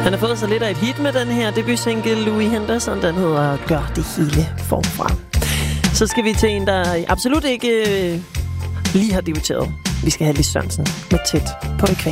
Han har fået så lidt af et hit med den her debutsingle, Louis Henderson. Den hedder Gør det hele forfra. Så skal vi til en, der absolut ikke lige har debuteret. Vi skal have Lis Sørensen med Tæt på ekvator.